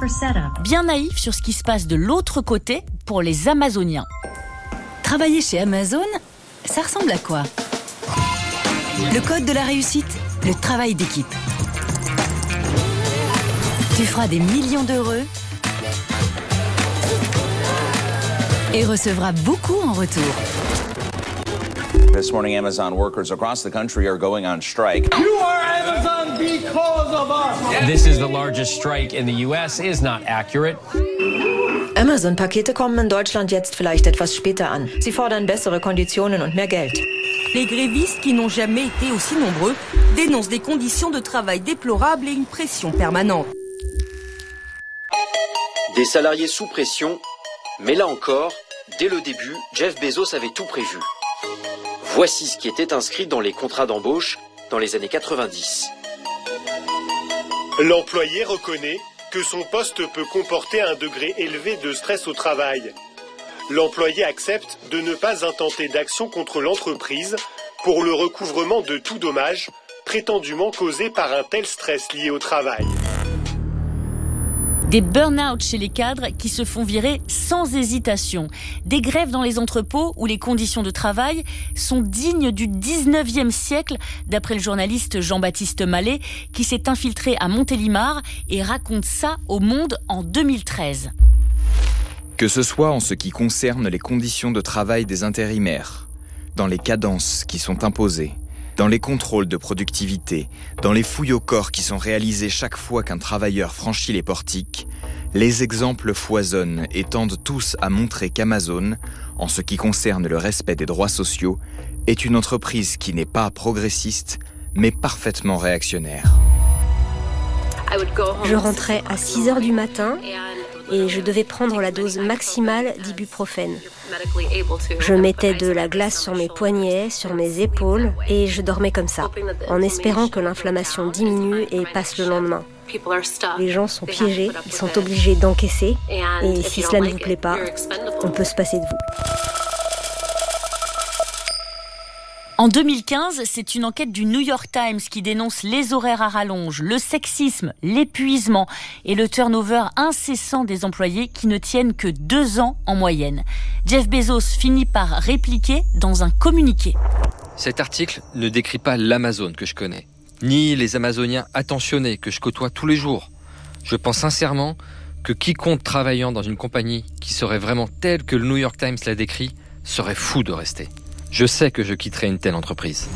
Bien naïf sur ce qui se passe de l'autre côté pour les Amazoniens. Travailler chez Amazon, ça ressemble à quoi ? Le code de la réussite, le travail d'équipe. Tu feras des millions d'heureux et recevras beaucoup en retour. This morning, Amazon workers across the country are going on strike. You are Amazon because of us. This is the largest strike in the US is not accurate. Amazon-Pakete kommen in Deutschland jetzt vielleicht etwas später an. Sie fordern bessere Konditionen und mehr Geld. Les grévistes, qui n'ont jamais été aussi nombreux, dénoncent des conditions de travail déplorables et une pression permanente. Des salariés sous pression, mais là encore, dès le début, Jeff Bezos avait tout prévu. Voici ce qui était inscrit dans les contrats d'embauche dans les années 90. L'employé reconnaît que son poste peut comporter un degré élevé de stress au travail. L'employé accepte de ne pas intenter d'action contre l'entreprise pour le recouvrement de tout dommage prétendument causé par un tel stress lié au travail. Des burn-out chez les cadres qui se font virer sans hésitation. Des grèves dans les entrepôts où les conditions de travail sont dignes du 19e siècle, d'après le journaliste Jean-Baptiste Mallet, qui s'est infiltré à Montélimar et raconte ça au Monde en 2013. Que ce soit en ce qui concerne les conditions de travail des intérimaires, dans les cadences qui sont imposées, dans les contrôles de productivité, dans les fouilles au corps qui sont réalisées chaque fois qu'un travailleur franchit les portiques, les exemples foisonnent et tendent tous à montrer qu'Amazon, en ce qui concerne le respect des droits sociaux, est une entreprise qui n'est pas progressiste, mais parfaitement réactionnaire. Je rentrais à 6h du matin et je devais prendre la dose maximale d'ibuprofène. Je mettais de la glace sur mes poignets, sur mes épaules et je dormais comme ça, en espérant que l'inflammation diminue et passe le lendemain. Les gens sont piégés, ils sont obligés d'encaisser et si cela ne vous plaît pas, on peut se passer de vous. En 2015, c'est une enquête du New York Times qui dénonce les horaires à rallonge, le sexisme, l'épuisement et le turnover incessant des employés qui ne tiennent que 2 ans en moyenne. Jeff Bezos finit par répliquer dans un communiqué. Cet article ne décrit pas l'Amazon que je connais, ni les Amazoniens attentionnés que je côtoie tous les jours. Je pense sincèrement que quiconque travaillant dans une compagnie qui serait vraiment telle que le New York Times l'a décrit serait fou de rester. Je sais que je quitterai une telle entreprise.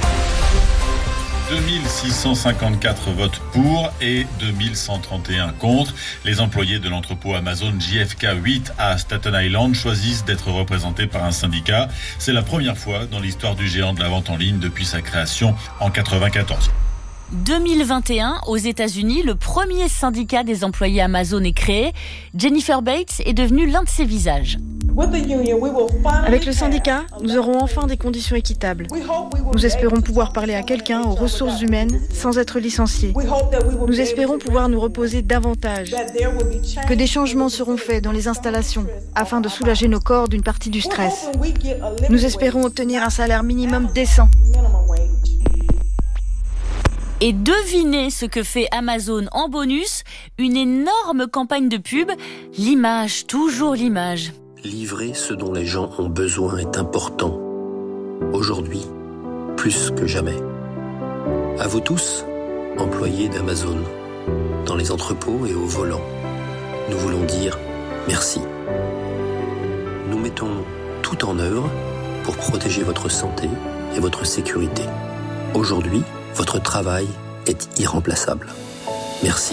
2654 votes pour et 2131 contre. Les employés de l'entrepôt Amazon JFK 8 à Staten Island choisissent d'être représentés par un syndicat. C'est la première fois dans l'histoire du géant de la vente en ligne depuis sa création en 1994. 2021, aux États-Unis, le premier syndicat des employés Amazon est créé. Jennifer Bates est devenue l'un de ses visages. Avec le syndicat, nous aurons enfin des conditions équitables. Nous espérons pouvoir parler à quelqu'un aux ressources humaines sans être licenciés. Nous espérons pouvoir nous reposer davantage. Que des changements seront faits dans les installations afin de soulager nos corps d'une partie du stress. Nous espérons obtenir un salaire minimum décent. Et devinez ce que fait Amazon en bonus, une énorme campagne de pub, l'image, toujours l'image. Livrer ce dont les gens ont besoin est important. Aujourd'hui, plus que jamais. À vous tous, employés d'Amazon, dans les entrepôts et au volant, nous voulons dire merci. Nous mettons tout en œuvre pour protéger votre santé et votre sécurité. Aujourd'hui, votre travail est irremplaçable. Merci.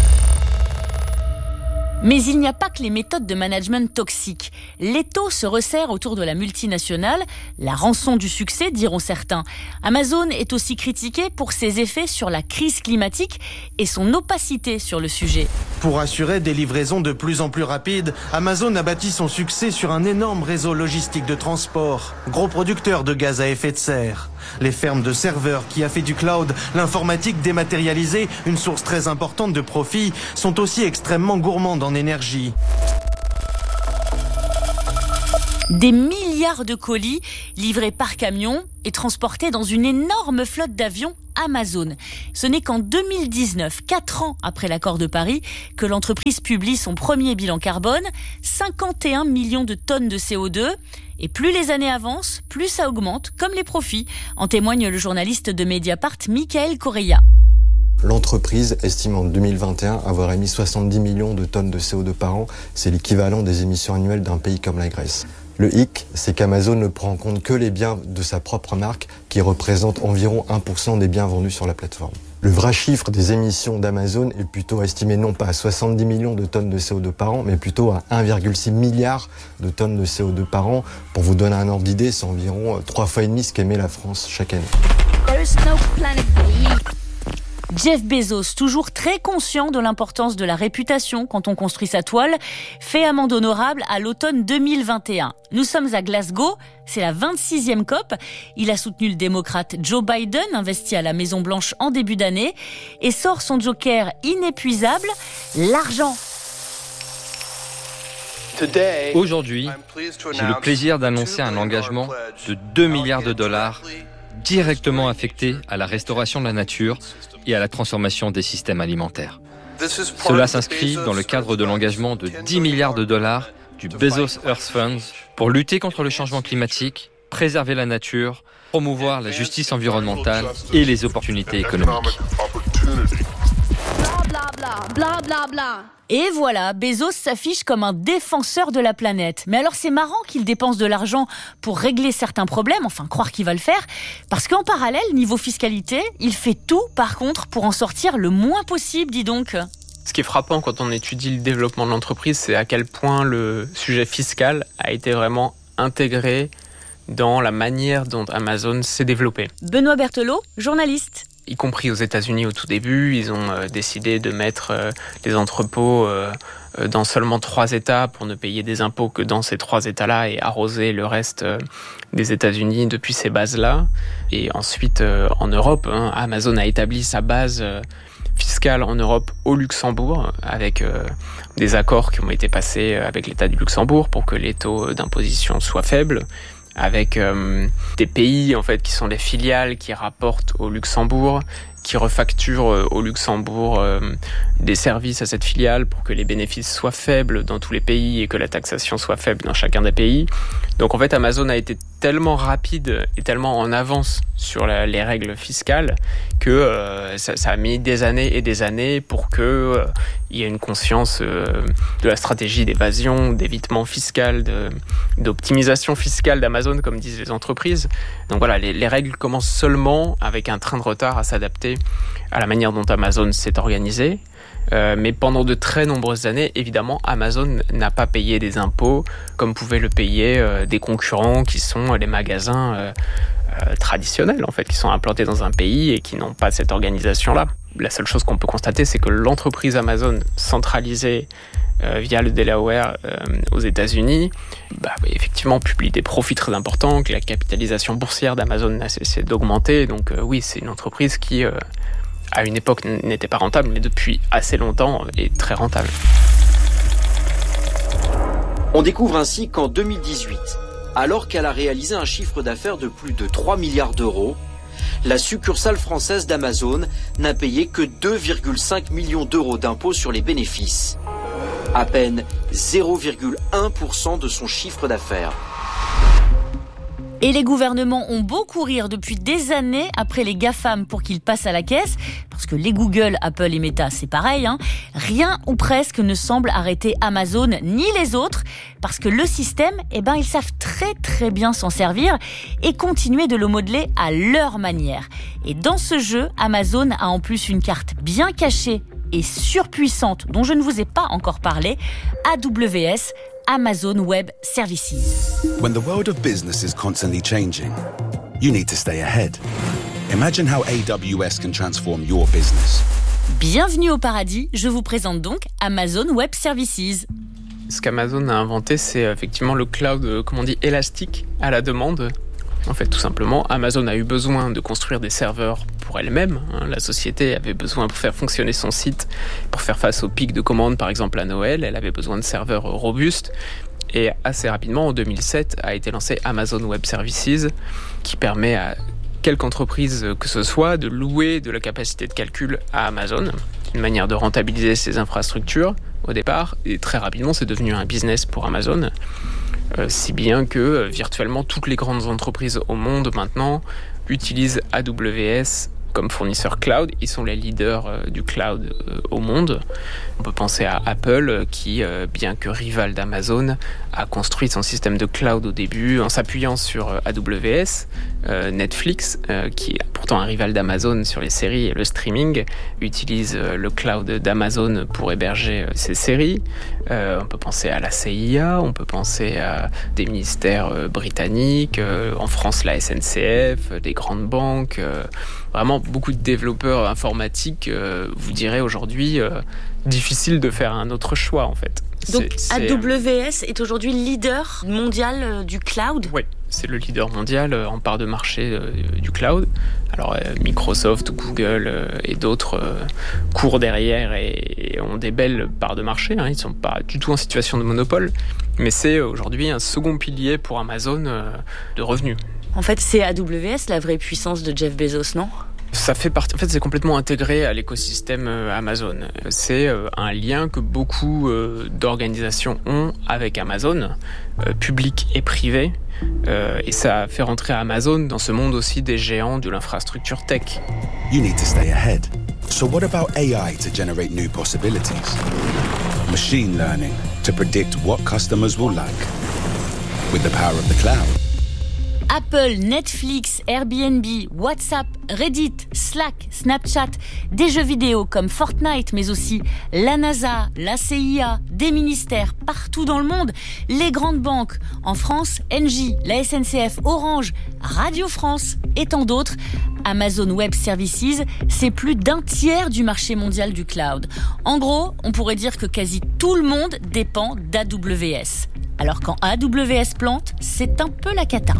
Mais il n'y a pas que les méthodes de management toxiques. L'étau se resserre autour de la multinationale, la rançon du succès, diront certains. Amazon est aussi critiqué pour ses effets sur la crise climatique et son opacité sur le sujet. Pour assurer des livraisons de plus en plus rapides, Amazon a bâti son succès sur un énorme réseau logistique de transport, gros producteur de gaz à effet de serre. Les fermes de serveurs qui a fait du cloud, l'informatique dématérialisée, une source très importante de profit, sont aussi extrêmement gourmandes en énergie. Des milliards de colis livrés par camion et transportés dans une énorme flotte d'avions Amazon. Ce n'est qu'en 2019, 4 ans après l'accord de Paris, que l'entreprise publie son premier bilan carbone, 51 millions de tonnes de CO2. Et plus les années avancent, plus ça augmente, comme les profits, en témoigne le journaliste de Mediapart, Michael Correia. L'entreprise estime en 2021 avoir émis 70 millions de tonnes de CO2 par an. C'est l'équivalent des émissions annuelles d'un pays comme la Grèce. Le hic, c'est qu'Amazon ne prend en compte que les biens de sa propre marque, qui représentent environ 1% des biens vendus sur la plateforme. Le vrai chiffre des émissions d'Amazon est plutôt estimé non pas à 70 millions de tonnes de CO2 par an, mais plutôt à 1,6 milliard de tonnes de CO2 par an. Pour vous donner un ordre d'idée, c'est environ 3 fois et demi ce qu'émet la France chaque année. Jeff Bezos, toujours très conscient de l'importance de la réputation quand on construit sa toile, fait amende honorable à l'automne 2021. Nous sommes à Glasgow, c'est la 26e COP. Il a soutenu le démocrate Joe Biden, investi à la Maison-Blanche en début d'année, et sort son joker inépuisable, l'argent. Aujourd'hui, j'ai le plaisir d'annoncer un engagement de 2 milliards de dollars directement affecté à la restauration de la nature et à la transformation des systèmes alimentaires. Cela s'inscrit dans le cadre de l'engagement de 10 milliards de dollars du Bezos Earth Fund pour lutter contre le changement climatique, préserver la nature, promouvoir la justice environnementale et les opportunités économiques. Bla bla bla. Et voilà, Bezos s'affiche comme un défenseur de la planète. Mais alors c'est marrant qu'il dépense de l'argent pour régler certains problèmes, enfin croire qu'il va le faire, parce qu'en parallèle, niveau fiscalité, il fait tout par contre pour en sortir le moins possible, dis donc. Ce qui est frappant quand on étudie le développement de l'entreprise, c'est à quel point le sujet fiscal a été vraiment intégré dans la manière dont Amazon s'est développé. Benoît Berthelot, journaliste. Y compris aux États-Unis au tout début, ils ont décidé de mettre les entrepôts dans seulement 3 États pour ne payer des impôts que dans ces 3 États-là et arroser le reste des États-Unis depuis ces bases-là. Et ensuite, en Europe, Amazon a établi sa base fiscale en Europe au Luxembourg avec des accords qui ont été passés avec l'État du Luxembourg pour que les taux d'imposition soient faibles, avec des pays en fait qui sont les filiales qui rapportent au Luxembourg, qui refacturent au Luxembourg des services à cette filiale pour que les bénéfices soient faibles dans tous les pays et que la taxation soit faible dans chacun des pays. Donc en fait Amazon a été tellement rapide et tellement en avance sur les règles fiscales que ça a mis des années et des années pour que il y ait une conscience de la stratégie d'évasion, d'évitement fiscal, d'optimisation fiscale d'Amazon, comme disent les entreprises. Donc voilà, les règles commencent seulement avec un train de retard à s'adapter à la manière dont Amazon s'est organisée. Mais pendant de très nombreuses années, évidemment, Amazon n'a pas payé des impôts comme pouvaient le payer des concurrents qui sont les magasins traditionnels, en fait, qui sont implantés dans un pays et qui n'ont pas cette organisation-là. La seule chose qu'on peut constater, c'est que l'entreprise Amazon centralisée via le Delaware aux États-Unis, effectivement, publie des profits très importants, que la capitalisation boursière d'Amazon n'a cessé d'augmenter. Donc oui, c'est une entreprise qui, à une époque, n'était pas rentable, mais depuis assez longtemps est très rentable. On découvre ainsi qu'en 2018, alors qu'elle a réalisé un chiffre d'affaires de plus de 3 milliards d'euros, la succursale française d'Amazon n'a payé que 2,5 millions d'euros d'impôts sur les bénéfices. À peine 0,1% de son chiffre d'affaires. Et les gouvernements ont beau courir depuis des années après les GAFAM pour qu'ils passent à la caisse, parce que les Google, Apple et Meta, c'est pareil, rien ou presque ne semble arrêter Amazon ni les autres, parce que le système, ils savent très très bien s'en servir et continuer de le modeler à leur manière. Et dans ce jeu, Amazon a en plus une carte bien cachée et surpuissante, dont je ne vous ai pas encore parlé, AWS, Amazon Web Services. When the world of business is constantly changing, you need to stay ahead. Imagine how AWS can transform your business. Bienvenue au paradis, je vous présente donc Amazon Web Services. Ce qu'Amazon a inventé, c'est effectivement le cloud, élastique à la demande. En fait, tout simplement, Amazon a eu besoin de construire des serveurs pour elle-même. La société avait besoin pour faire fonctionner son site, pour faire face aux pics de commandes, par exemple à Noël. Elle avait besoin de serveurs robustes. Et assez rapidement, en 2007, a été lancé Amazon Web Services, qui permet à quelque entreprise que ce soit de louer de la capacité de calcul à Amazon, une manière de rentabiliser ses infrastructures au départ, et très rapidement c'est devenu un business pour Amazon, si bien que virtuellement toutes les grandes entreprises au monde maintenant utilisent AWS comme fournisseur cloud. Ils sont les leaders du cloud au monde. On peut penser à Apple qui, bien que rival d'Amazon, a construit son système de cloud au début en s'appuyant sur AWS. Netflix, qui est pourtant un rival d'Amazon sur les séries et le streaming, utilise le cloud d'Amazon pour héberger ses séries. On peut penser à la CIA, on peut penser à des ministères britanniques, en France la SNCF, des grandes banques, vraiment beaucoup de développeurs informatiques vous diraient aujourd'hui difficile de faire un autre choix en fait. Donc AWS est aujourd'hui leader mondial du cloud ? Oui, c'est le leader mondial en part de marché du cloud. Alors Microsoft, Google et d'autres courent derrière et ont des belles parts de marché. Ils ne sont pas du tout en situation de monopole, mais c'est aujourd'hui un second pilier pour Amazon de revenus. En fait, c'est AWS la vraie puissance de Jeff Bezos, non ? Ça fait partie, en fait, c'est complètement intégré à l'écosystème Amazon. C'est un lien que beaucoup d'organisations ont avec Amazon, public et privé, et ça fait rentrer Amazon dans ce monde aussi des géants de l'infrastructure tech. You need to stay ahead. So what about AI to generate new possibilities? Machine learning to predict what customers will like. With the power of the cloud. Apple, Netflix, Airbnb, WhatsApp, Reddit, Slack, Snapchat, des jeux vidéo comme Fortnite, mais aussi la NASA, la CIA, des ministères partout dans le monde, les grandes banques, en France, Engie, la SNCF, Orange, Radio France et tant d'autres. Amazon Web Services, c'est plus d'un tiers du marché mondial du cloud. En gros, on pourrait dire que quasi tout le monde dépend d'AWS. Alors quand AWS plante, c'est un peu la cata.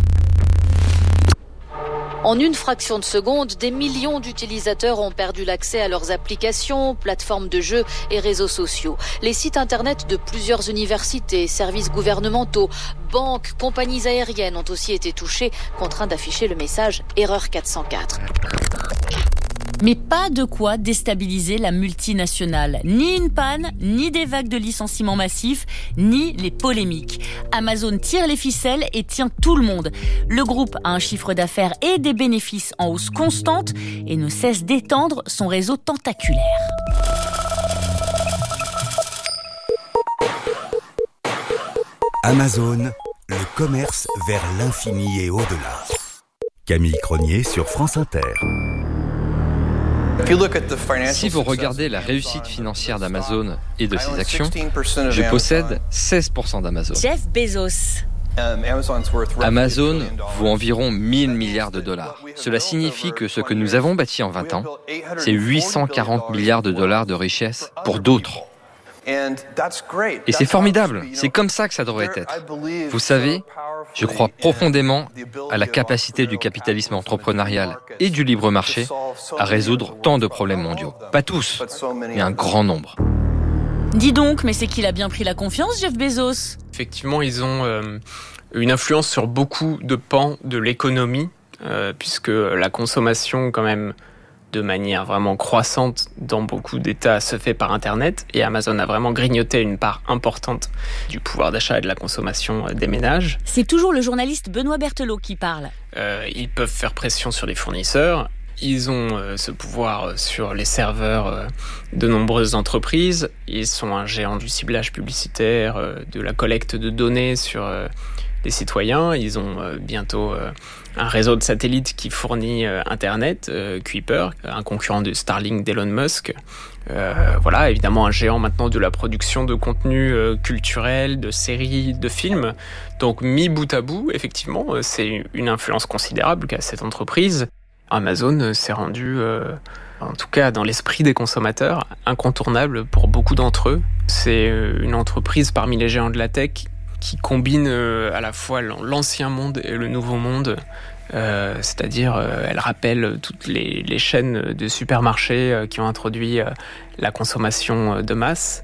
En une fraction de seconde, des millions d'utilisateurs ont perdu l'accès à leurs applications, plateformes de jeux et réseaux sociaux. Les sites internet de plusieurs universités, services gouvernementaux, banques, compagnies aériennes ont aussi été touchés, contraints d'afficher le message « Erreur 404 ». Mais pas de quoi déstabiliser la multinationale. Ni une panne, ni des vagues de licenciements massifs, ni les polémiques. Amazon tire les ficelles et tient tout le monde. Le groupe a un chiffre d'affaires et des bénéfices en hausse constante et ne cesse d'étendre son réseau tentaculaire. Amazon, le commerce vers l'infini et au-delà. Camille Cronier sur France Inter. Si vous regardez la réussite financière d'Amazon et de ses actions, je possède 16% d'Amazon. Jeff Bezos. Amazon vaut environ 1000 milliards de dollars. Cela signifie que ce que nous avons bâti en 20 ans, c'est 840 milliards de dollars de richesse pour d'autres. Et c'est formidable, c'est comme ça que ça devrait être. Vous savez, je crois profondément à la capacité du capitalisme entrepreneurial et du libre marché à résoudre tant de problèmes mondiaux. Pas tous, mais un grand nombre. Dis donc, mais c'est qu'il a bien pris la confiance, Jeff Bezos. Effectivement, ils ont une influence sur beaucoup de pans de l'économie, puisque la consommation, quand même, de manière vraiment croissante dans beaucoup d'États se fait par Internet, et Amazon a vraiment grignoté une part importante du pouvoir d'achat et de la consommation des ménages. C'est toujours le journaliste Benoît Berthelot qui parle. Ils peuvent faire pression sur les fournisseurs. Ils ont ce pouvoir sur les serveurs de nombreuses entreprises. Ils sont un géant du ciblage publicitaire, de la collecte de données sur les citoyens. Ils ont bientôt un réseau de satellites qui fournit Internet, Kuiper, un concurrent de Starlink d'Elon Musk. Voilà, évidemment un géant maintenant de la production de contenu culturel, de séries, de films. Donc mis bout à bout, effectivement, c'est une influence considérable qu'a cette entreprise. Amazon s'est rendu, en tout cas dans l'esprit des consommateurs, incontournable pour beaucoup d'entre eux. C'est une entreprise parmi les géants de la tech qui combine à la fois l'ancien monde et le nouveau monde. C'est-à-dire, elle rappelle toutes les chaînes de supermarchés qui ont introduit la consommation de masse.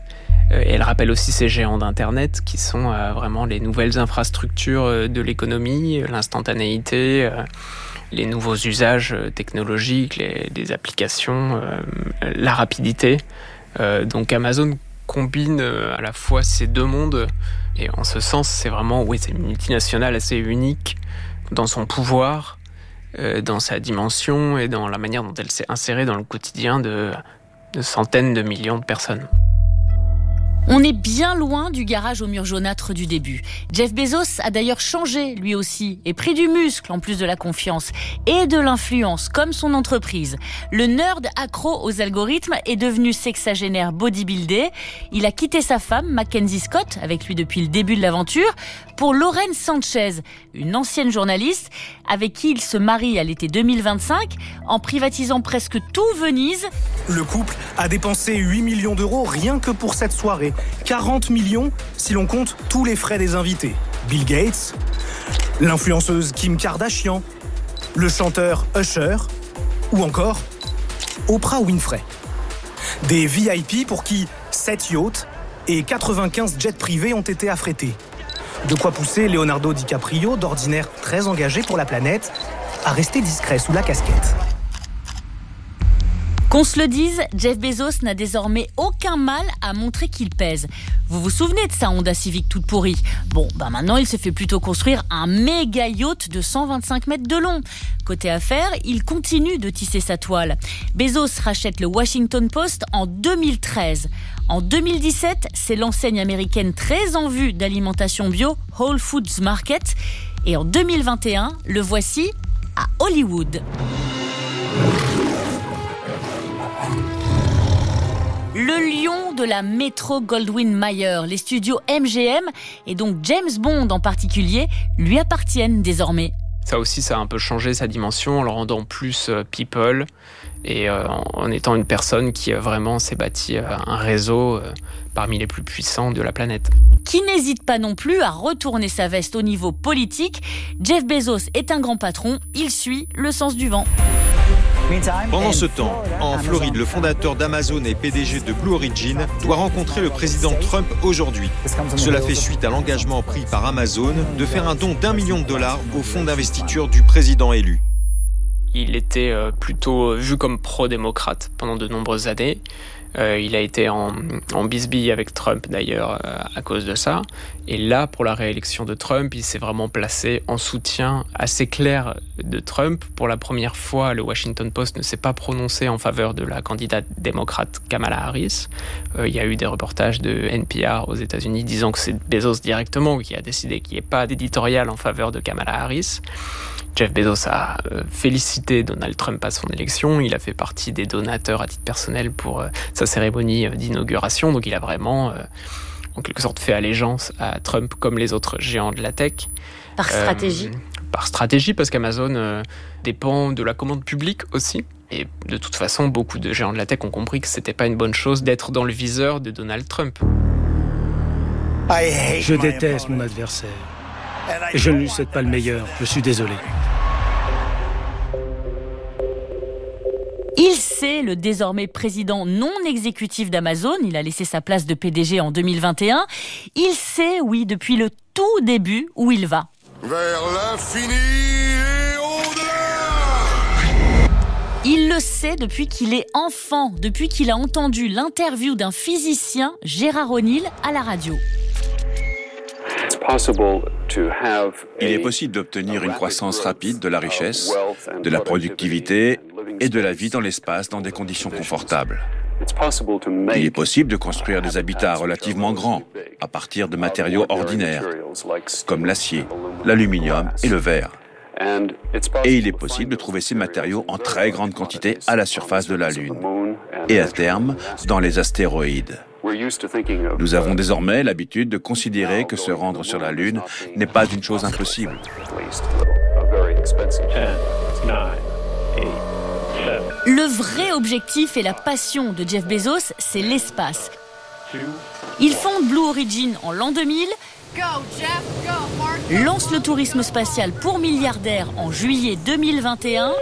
Et elle rappelle aussi ces géants d'Internet qui sont vraiment les nouvelles infrastructures de l'économie, l'instantanéité, les nouveaux usages technologiques, les applications, la rapidité. Donc Amazon combine à la fois ces deux mondes, et en ce sens, c'est une multinationale assez unique dans son pouvoir, dans sa dimension et dans la manière dont elle s'est insérée dans le quotidien de centaines de millions de personnes. On est bien loin du garage au mur jaunâtre du début. Jeff Bezos a d'ailleurs changé lui aussi et pris du muscle en plus de la confiance et de l'influence comme son entreprise. Le nerd accro aux algorithmes est devenu sexagénaire bodybuildé. Il a quitté sa femme, Mackenzie Scott, avec lui depuis le début de l'aventure, pour Lauren Sanchez, une ancienne journaliste avec qui il se marie à l'été 2025 en privatisant presque tout Venise. Le couple a dépensé 8 millions d'euros rien que pour cette soirée. 40 millions si l'on compte tous les frais des invités. Bill Gates, l'influenceuse Kim Kardashian, le chanteur Usher ou encore Oprah Winfrey. Des VIP pour qui 7 yachts et 95 jets privés ont été affrétés. De quoi pousser Leonardo DiCaprio, d'ordinaire très engagé pour la planète, à rester discret sous la casquette. Qu'on se le dise, Jeff Bezos n'a désormais aucun mal à montrer qu'il pèse. Vous vous souvenez de sa Honda Civic toute pourrie ? Maintenant, il se fait plutôt construire un méga yacht de 125 mètres de long. Côté affaires, il continue de tisser sa toile. Bezos rachète le Washington Post en 2013. En 2017, c'est l'enseigne américaine très en vue d'alimentation bio Whole Foods Market. Et en 2021, le voici à Hollywood. Le lion de la Metro-Goldwyn-Mayer, les studios MGM et donc James Bond en particulier lui appartiennent désormais. Ça aussi, ça a un peu changé sa dimension en le rendant plus people et en étant une personne qui vraiment s'est bâti un réseau parmi les plus puissants de la planète. Qui n'hésite pas non plus à retourner sa veste au niveau politique. Jeff Bezos est un grand patron, il suit le sens du vent. Pendant ce temps, en Floride, le fondateur d'Amazon et PDG de Blue Origin doit rencontrer le président Trump aujourd'hui. Cela fait suite à l'engagement pris par Amazon de faire un don d'$1 million au fonds d'investiture du président élu. Il était plutôt vu comme pro-démocrate pendant de nombreuses années. Il a été en bisbille avec Trump d'ailleurs à cause de ça. Et là, pour la réélection de Trump, il s'est vraiment placé en soutien assez clair de Trump. Pour la première fois, le Washington Post ne s'est pas prononcé en faveur de la candidate démocrate Kamala Harris. Il y a eu des reportages de NPR aux États-Unis disant que c'est Bezos directement qui a décidé qu'il n'y ait pas d'éditorial en faveur de Kamala Harris. Jeff Bezos a félicité Donald Trump à son élection. Il a fait partie des donateurs à titre personnel pour sa cérémonie d'inauguration. Donc il a vraiment, en quelque sorte, fait allégeance à Trump comme les autres géants de la tech. Par stratégie Par stratégie, parce qu'Amazon dépend de la commande publique aussi. Et de toute façon, beaucoup de géants de la tech ont compris que c'était pas une bonne chose d'être dans le viseur de Donald Trump. Je déteste mon adversaire. Et je ne lui souhaite pas le meilleur, je suis désolé. Il sait, le désormais président non exécutif d'Amazon, il a laissé sa place de PDG en 2021, il sait, oui, depuis le tout début, où il va. Vers l'infini et au-delà. Il le sait depuis qu'il est enfant, depuis qu'il a entendu l'interview d'un physicien, Gérard O'Neill, à la radio. Il est possible d'obtenir une croissance rapide de la richesse, de la productivité et de la vie dans l'espace dans des conditions confortables. Il est possible de construire des habitats relativement grands à partir de matériaux ordinaires, comme l'acier, l'aluminium et le verre. Et il est possible de trouver ces matériaux en très grande quantité à la surface de la Lune et à terme dans les astéroïdes. Nous avons désormais l'habitude de considérer que se rendre sur la Lune n'est pas une chose impossible. Le vrai objectif et la passion de Jeff Bezos, c'est l'espace. Il fonde Blue Origin en l'an 2000, lance le tourisme spatial pour milliardaires en juillet 2021,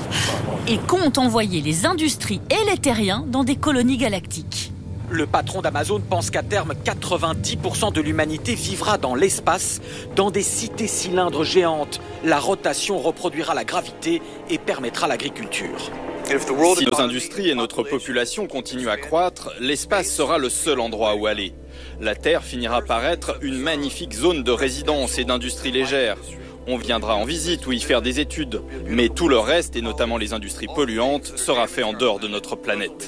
et compte envoyer les industries et les terriens dans des colonies galactiques. Le patron d'Amazon pense qu'à terme, 90% de l'humanité vivra dans l'espace, dans des cités cylindres géantes. La rotation reproduira la gravité et permettra l'agriculture. Si nos industries et notre population continuent à croître, l'espace sera le seul endroit où aller. La Terre finira par être une magnifique zone de résidence et d'industrie légère. On viendra en visite ou y faire des études, mais tout le reste, et notamment les industries polluantes, sera fait en dehors de notre planète.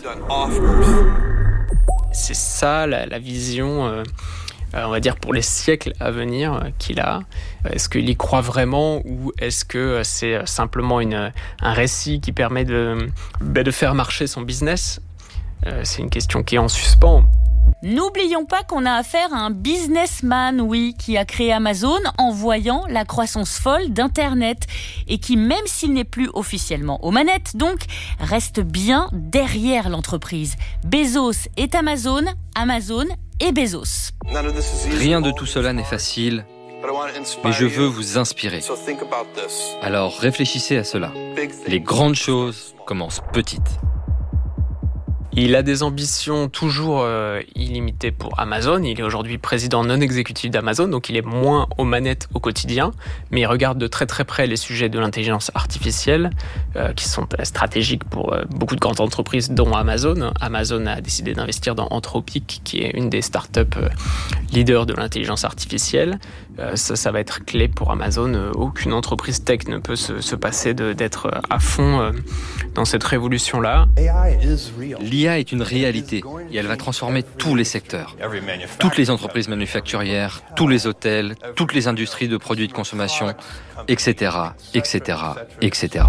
C'est ça la vision, on va dire, pour les siècles à venir qu'il a. Est-ce qu'il y croit vraiment ou est-ce que c'est simplement un récit qui permet de faire marcher son business ? C'est une question qui est en suspens. N'oublions pas qu'on a affaire à un businessman, qui a créé Amazon en voyant la croissance folle d'Internet et qui, même s'il n'est plus officiellement aux manettes, donc, reste bien derrière l'entreprise. Bezos est Amazon, Amazon est Bezos. Rien de tout cela n'est facile, mais je veux vous inspirer. Alors réfléchissez à cela. Les grandes choses commencent petites. Il a des ambitions toujours illimitées pour Amazon. Il est aujourd'hui président non exécutif d'Amazon, donc il est moins aux manettes au quotidien, mais il regarde de très très près les sujets de l'intelligence artificielle qui sont stratégiques pour beaucoup de grandes entreprises, dont Amazon. Amazon a décidé d'investir dans Anthropic, qui est une des startups leaders de l'intelligence artificielle. Ça va être clé pour Amazon. Aucune entreprise tech ne peut se passer d'être à fond dans cette révolution-là. L'IA est une réalité et elle va transformer tous les secteurs. Toutes les entreprises manufacturières, tous les hôtels, toutes les industries de produits de consommation, etc., etc., etc.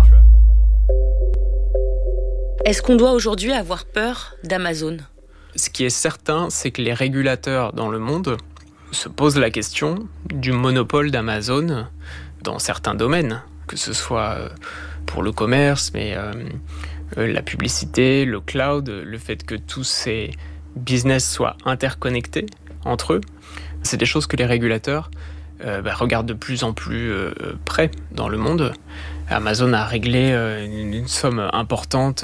Est-ce qu'on doit aujourd'hui avoir peur d'Amazon ? Ce qui est certain, c'est que les régulateurs dans le monde se posent la question du monopole d'Amazon dans certains domaines, que ce soit pour le commerce, mais la publicité, le cloud, le fait que tous ces business soient interconnectés entre eux. C'est des choses que les régulateurs regardent de plus en plus près dans le monde. Amazon a réglé une somme importante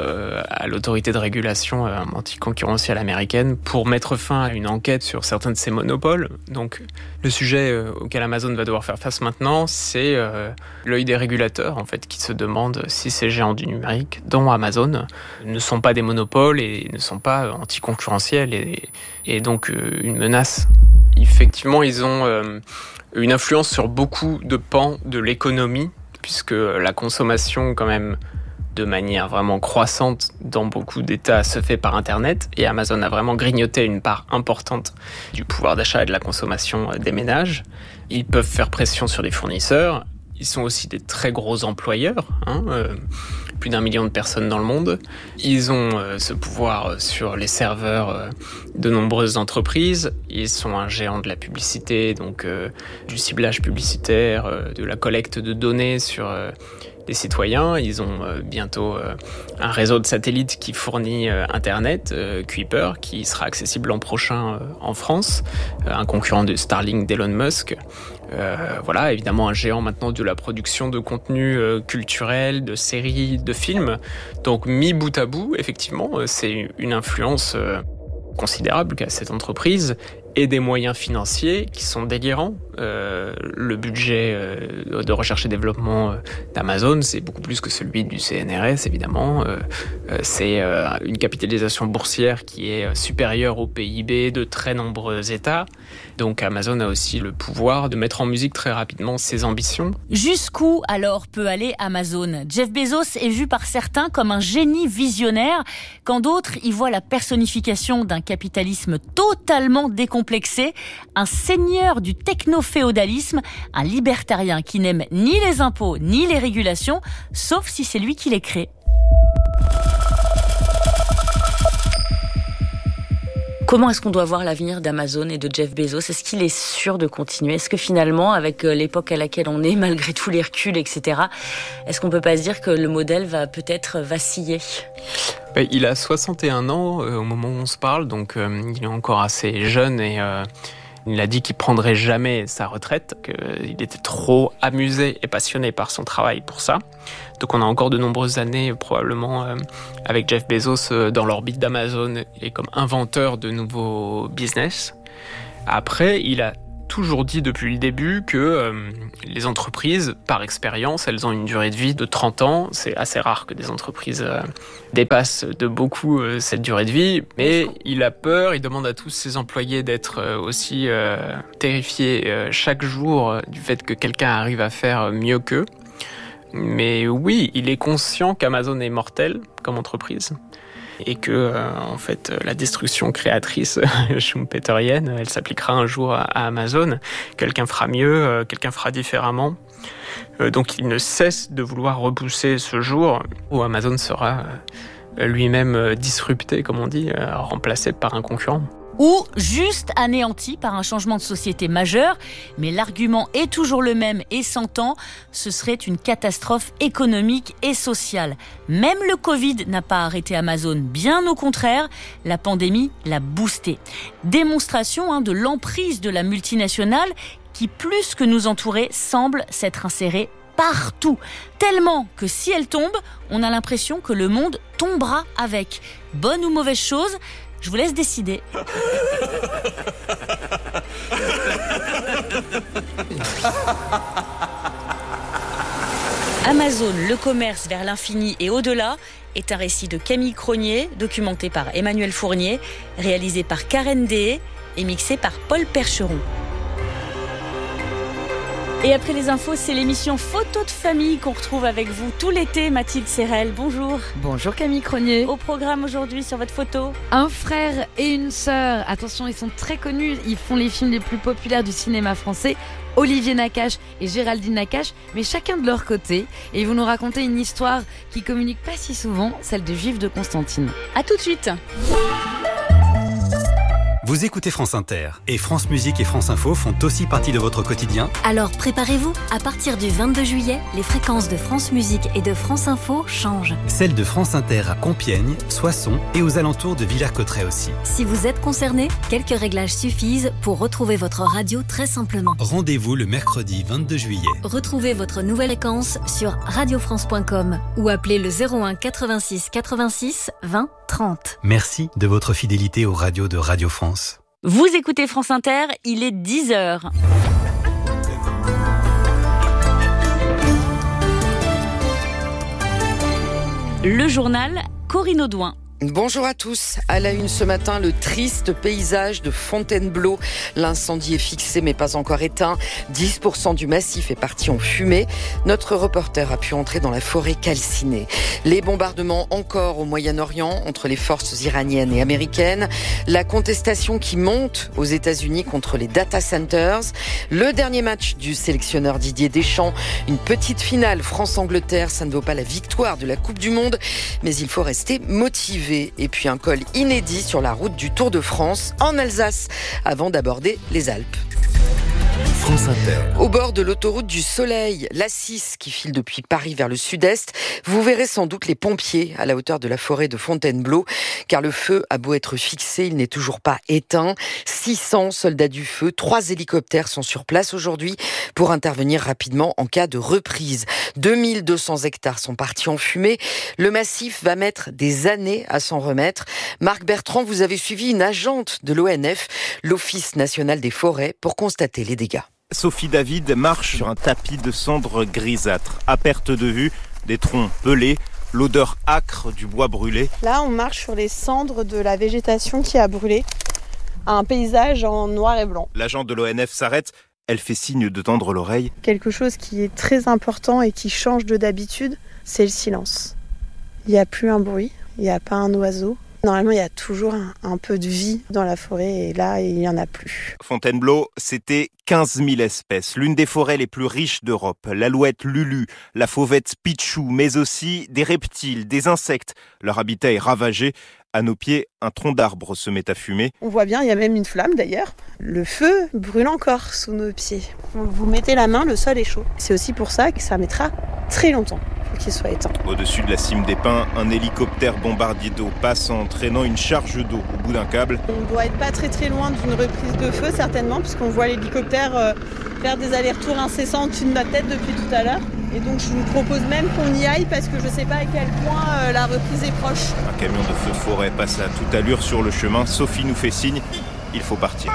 à l'autorité de régulation anticoncurrentielle américaine pour mettre fin à une enquête sur certains de ces monopoles. Donc le sujet auquel Amazon va devoir faire face maintenant, c'est l'œil des régulateurs en fait, qui se demandent si ces géants du numérique, dont Amazon, ne sont pas des monopoles et ne sont pas anticoncurrentiels et donc une menace. Effectivement, ils ont une influence sur beaucoup de pans de l'économie, puisque la consommation, quand même, de manière vraiment croissante dans beaucoup d'États, se fait par Internet. Et Amazon a vraiment grignoté une part importante du pouvoir d'achat et de la consommation des ménages. Ils peuvent faire pression sur les fournisseurs. Ils sont aussi des très gros employeurs, plus d'1 million de personnes dans le monde. Ils ont ce pouvoir sur les serveurs de nombreuses entreprises. Ils sont un géant de la publicité, donc du ciblage publicitaire, de la collecte de données sur les citoyens. Ils ont bientôt un réseau de satellites qui fournit Internet, Kuiper, qui sera accessible l'an prochain en France, un concurrent de Starlink d'Elon Musk. Voilà, évidemment un géant maintenant de la production de contenu culturel, de séries, de films. Donc mis bout à bout, effectivement, c'est une influence considérable qu'a cette entreprise et des moyens financiers qui sont délirants. Le budget de recherche et développement d'Amazon, c'est beaucoup plus que celui du CNRS, évidemment. C'est une capitalisation boursière qui est supérieure au PIB de très nombreux États. Donc Amazon a aussi le pouvoir de mettre en musique très rapidement ses ambitions. Jusqu'où alors peut aller Amazon ? Jeff Bezos est vu par certains comme un génie visionnaire, quand d'autres y voient la personnification d'un capitalisme totalement décomplexé, un seigneur du techno-féodalisme, un libertarien qui n'aime ni les impôts ni les régulations, sauf si c'est lui qui les crée. Comment est-ce qu'on doit voir l'avenir d'Amazon et de Jeff Bezos ? Est-ce qu'il est sûr de continuer ? Est-ce que finalement, avec l'époque à laquelle on est, malgré tous les reculs, etc., est-ce qu'on peut pas se dire que le modèle va peut-être vaciller ? Il a 61 ans au moment où on se parle, donc il est encore assez jeune et il a dit qu'il prendrait jamais sa retraite, qu'il était trop amusé et passionné par son travail pour ça. Donc on a encore de nombreuses années probablement avec Jeff Bezos dans l'orbite d'Amazon et comme inventeur de nouveaux business. Après, il a toujours dit depuis le début que les entreprises, par expérience, elles ont une durée de vie de 30 ans. C'est assez rare que des entreprises dépassent de beaucoup cette durée de vie. Mais il a peur, il demande à tous ses employés d'être aussi terrifiés chaque jour du fait que quelqu'un arrive à faire mieux qu'eux. Mais oui, il est conscient qu'Amazon est mortel comme entreprise. Et que, en fait, la destruction créatrice schumpeterienne, elle s'appliquera un jour à Amazon. Quelqu'un fera mieux, quelqu'un fera différemment. Donc il ne cesse de vouloir repousser ce jour où Amazon sera lui-même disrupté, comme on dit, remplacé par un concurrent. Ou juste anéanti par un changement de société majeur. Mais l'argument est toujours le même et s'entend, ce serait une catastrophe économique et sociale. Même le Covid n'a pas arrêté Amazon, bien au contraire, la pandémie l'a boosté. Démonstration de l'emprise de la multinationale qui, plus que nous entourer, semble s'être insérée partout. Tellement que si elle tombe, on a l'impression que le monde tombera avec. Bonne ou mauvaise chose ? Je vous laisse décider. Amazon, le commerce vers l'infini et au-delà est un récit de Camille Cronier, documenté par Emmanuel Fournier, réalisé par Karen Dehé et mixé par Paul Percheron. Et après les infos, c'est l'émission Photo de famille qu'on retrouve avec vous tout l'été. Mathilde Serrel, bonjour. Bonjour Camille Cronier. Au programme aujourd'hui sur votre photo, un frère et une sœur. Attention, ils sont très connus. Ils font les films les plus populaires du cinéma français. Olivier Nakache et Géraldine Nakache, mais chacun de leur côté. Et ils vont nous raconter une histoire qui communique pas si souvent, celle de Juifs de Constantine. À tout de suite. Vous écoutez France Inter et France Musique et France Info font aussi partie de votre quotidien. Alors préparez-vous, à partir du 22 juillet, les fréquences de France Musique et de France Info changent. Celles de France Inter à Compiègne, Soissons et aux alentours de Villers-Cotterêts aussi. Si vous êtes concerné, quelques réglages suffisent pour retrouver votre radio très simplement. Rendez-vous le mercredi 22 juillet. Retrouvez votre nouvelle fréquence sur radiofrance.com ou appelez le 01 86 86 20 30. Merci de votre fidélité aux radios de Radio France. Vous écoutez France Inter, il est 10h. Le journal Corinne Audouin. Bonjour à tous. À la une ce matin, le triste paysage de Fontainebleau. L'incendie est fixé mais pas encore éteint. 10% du massif est parti en fumée. Notre reporter a pu entrer dans la forêt calcinée. Les bombardements encore au Moyen-Orient entre les forces iraniennes et américaines. La contestation qui monte aux États-Unis contre les data centers. Le dernier match du sélectionneur Didier Deschamps. Une petite finale France-Angleterre. Ça ne vaut pas la victoire de la Coupe du Monde, mais il faut rester motivé. Et puis un col inédit sur la route du Tour de France en Alsace avant d'aborder les Alpes. France Inter. Au bord de l'autoroute du Soleil, l'A6 qui file depuis Paris vers le sud-est, vous verrez sans doute les pompiers à la hauteur de la forêt de Fontainebleau, car le feu a beau être fixé, il n'est toujours pas éteint. 600 soldats du feu, 3 hélicoptères sont sur place aujourd'hui pour intervenir rapidement en cas de reprise. 2200 hectares sont partis en fumée. Le massif va mettre des années à s'en remettre. Marc Bertrand, vous avez suivi une agente de l'ONF, l'Office national des forêts, pour constater les dégâts. Sophie David marche sur un tapis de cendres grisâtres. À perte de vue, des troncs pelés, l'odeur âcre du bois brûlé. Là, on marche sur les cendres de la végétation qui a brûlé. Un paysage en noir et blanc. L'agent de l'ONF s'arrête, elle fait signe de tendre l'oreille. Quelque chose qui est très important et qui change de d'habitude, c'est le silence. Il n'y a plus un bruit, il n'y a pas un oiseau. Normalement, il y a toujours un peu de vie dans la forêt et là, il n'y en a plus. Fontainebleau, c'était 15 000 espèces, l'une des forêts les plus riches d'Europe. L'alouette Lulu, la fauvette Pichou, mais aussi des reptiles, des insectes. Leur habitat est ravagé. À nos pieds, un tronc d'arbre se met à fumer. On voit bien, il y a même une flamme d'ailleurs. Le feu brûle encore sous nos pieds. Vous mettez la main, le sol est chaud. C'est aussi pour ça que ça mettra très longtemps pour qu'il soit éteint. Au-dessus de la cime des pins, un hélicoptère bombardier d'eau passe en traînant une charge d'eau au bout d'un câble. On doit être pas très loin d'une reprise de feu certainement, puisqu'on voit l'hélicoptère faire des allers-retours incessants au-dessus de notre tête depuis tout à l'heure. Et donc je vous propose même qu'on y aille parce que je ne sais pas à quel point la reprise est proche. Un camion de feu de forêt passe à toute allure sur le chemin. Sophie nous fait signe, il faut partir.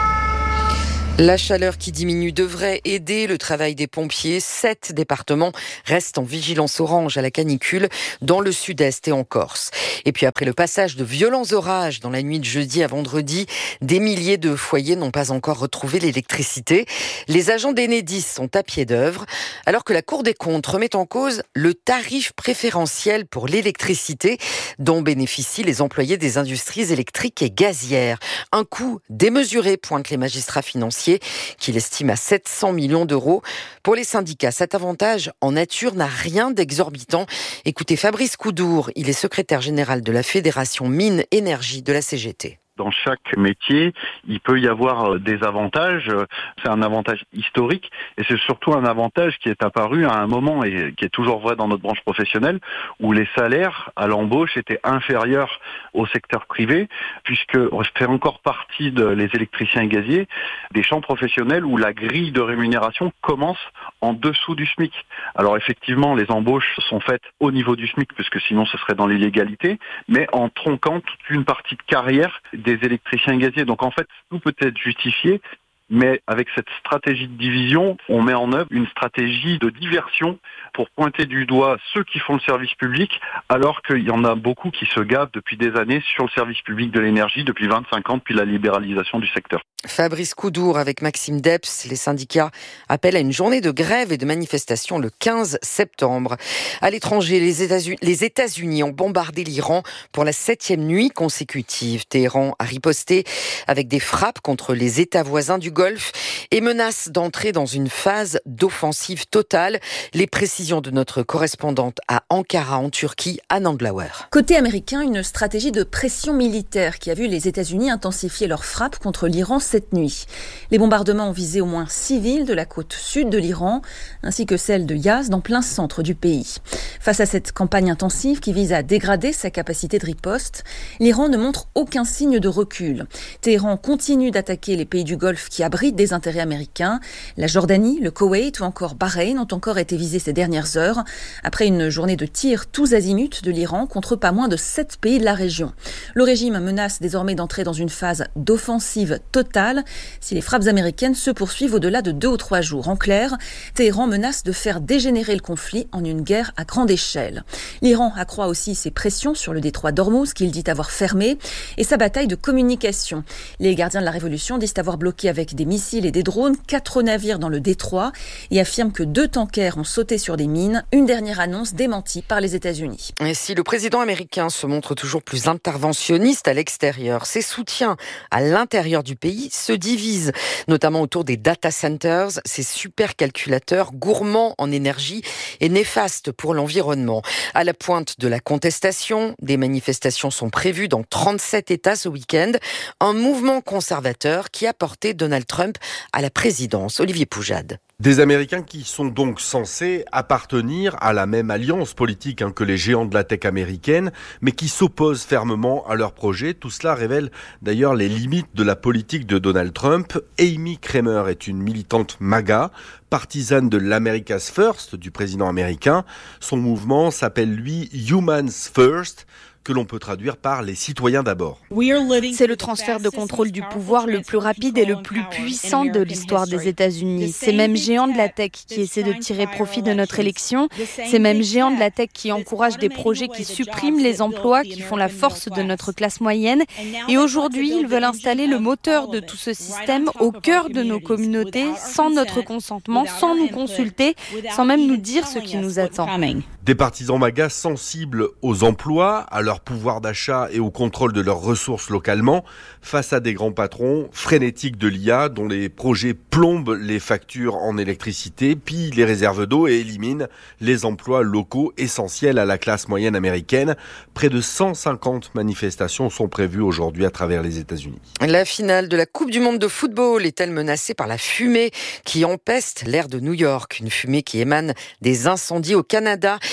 La chaleur qui diminue devrait aider le travail des pompiers. 7 départements restent en vigilance orange à la canicule dans le sud-est et en Corse. Et puis après le passage de violents orages dans la nuit de jeudi à vendredi, des milliers de foyers n'ont pas encore retrouvé l'électricité. Les agents d'Enedis sont à pied d'œuvre, alors que la Cour des comptes remet en cause le tarif préférentiel pour l'électricité dont bénéficient les employés des industries électriques et gazières. Un coût démesuré, pointent les magistrats financiers, qu'il estime à 700 millions d'euros. Pour les syndicats, cet avantage en nature n'a rien d'exorbitant. Écoutez Fabrice Coudour, il est secrétaire général de la Fédération Mines Énergie de la CGT. Dans chaque métier, il peut y avoir des avantages. C'est un avantage historique et c'est surtout un avantage qui est apparu à un moment et qui est toujours vrai dans notre branche professionnelle où les salaires à l'embauche étaient inférieurs au secteur privé puisque on fait encore partie les électriciens et gaziers des champs professionnels où la grille de rémunération commence en dessous du SMIC. Alors effectivement, les embauches sont faites au niveau du SMIC puisque sinon ce serait dans l'illégalité, mais en tronquant toute une partie de carrière des électriciens gaziers. Donc en fait, tout peut être justifié, mais avec cette stratégie de division, on met en œuvre une stratégie de diversion pour pointer du doigt ceux qui font le service public, alors qu'il y en a beaucoup qui se gavent depuis des années sur le service public de l'énergie, depuis 25 ans, depuis la libéralisation du secteur. Fabrice Coudour avec Maxime Depps. Les syndicats appellent à une journée de grève et de manifestation le 15 septembre. À l'étranger, les États-Unis ont bombardé l'Iran pour la 7e nuit consécutive. Téhéran a riposté avec des frappes contre les États voisins du Golfe et menace d'entrer dans une phase d'offensive totale. Les précisions de notre correspondante à Ankara en Turquie, Anne Anglauer. Côté américain, une stratégie de pression militaire qui a vu les États-Unis intensifier leurs frappes contre l'Iran cette nuit. Les bombardements ont visé au moins 6 villes de la côte sud de l'Iran, ainsi que celle de Yazd, en plein centre du pays. Face à cette campagne intensive qui vise à dégrader sa capacité de riposte, l'Iran ne montre aucun signe de recul. Téhéran continue d'attaquer les pays du Golfe qui abritent des intérêts américains. La Jordanie, le Koweït ou encore Bahreïn ont encore été visés ces dernières heures, après une journée de tirs tous azimuts de l'Iran contre pas moins de 7 pays de la région. Le régime menace désormais d'entrer dans une phase d'offensive totale si les frappes américaines se poursuivent au-delà de 2 ou 3 jours. En clair, Téhéran menace de faire dégénérer le conflit en une guerre à grande échelle. L'Iran accroît aussi ses pressions sur le détroit d'Ormuz qu'il dit avoir fermé et sa bataille de communication. Les gardiens de la révolution disent avoir bloqué avec des missiles et des drones 4 navires dans le détroit et affirment que 2 tankers ont sauté sur des mines. Une dernière annonce démentie par les États-Unis. Et si le président américain se montre toujours plus interventionniste à l'extérieur, ses soutiens à l'intérieur du pays se divisent, notamment autour des data centers, ces supercalculateurs gourmands en énergie et néfastes pour l'environnement. À la pointe de la contestation, des manifestations sont prévues dans 37 États ce week-end. Un mouvement conservateur qui a porté Donald Trump à la présidence. Olivier Poujade. Des Américains qui sont donc censés appartenir à la même alliance politique que les géants de la tech américaine, mais qui s'opposent fermement à leur projet. Tout cela révèle d'ailleurs les limites de la politique de Donald Trump. Amy Kramer est une militante MAGA, partisane de l'America's First du président américain. Son mouvement s'appelle lui Humans First, que l'on peut traduire par les citoyens d'abord. C'est le transfert de contrôle du pouvoir le plus rapide et le plus puissant de l'histoire des États-Unis. Ces mêmes géants de la tech qui essaient de tirer profit de notre élection, ces mêmes géants de la tech qui encouragent des projets qui suppriment les emplois, qui font la force de notre classe moyenne. Et aujourd'hui, ils veulent installer le moteur de tout ce système au cœur de nos communautés, sans notre consentement, sans nous consulter, sans même nous dire ce qui nous attend. Des partisans MAGA sensibles aux emplois, à leur pouvoir d'achat et au contrôle de leurs ressources localement, face à des grands patrons frénétiques de l'IA dont les projets plombent les factures en électricité, pillent les réserves d'eau et éliminent les emplois locaux essentiels à la classe moyenne américaine. Près de 150 manifestations sont prévues aujourd'hui à travers les États-Unis. La finale de la Coupe du monde de football est-elle menacée par la fumée qui empeste l'air de New York? Une fumée qui émane des incendies au Canada.